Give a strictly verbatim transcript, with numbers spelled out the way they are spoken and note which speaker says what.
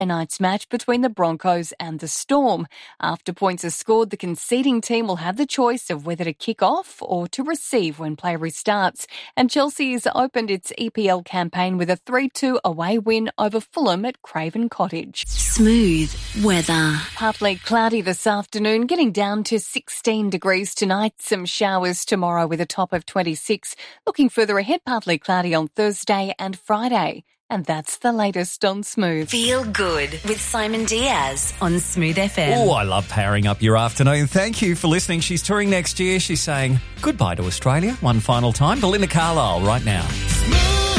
Speaker 1: night's match between the Broncos and the Storm. After points are scored, the conceding team will have the choice of whether to kick off or to receive when play restarts. And Chelsea has opened its E P L campaign with a three two away win over Fulham at Craven Cottage.
Speaker 2: Smooth weather.
Speaker 1: Partly cloudy this afternoon, getting down to sixteen degrees tonight. Some showers tomorrow with a top of twenty-six. Looking further ahead, partly cloudy on Thursday and Friday. And that's the latest on Smooth.
Speaker 2: Feel good with Simon Diaz on Smooth F M.
Speaker 3: Oh, I love powering up your afternoon. Thank you for listening. She's touring next year. She's saying goodbye to Australia one final time. Belinda Carlisle right now.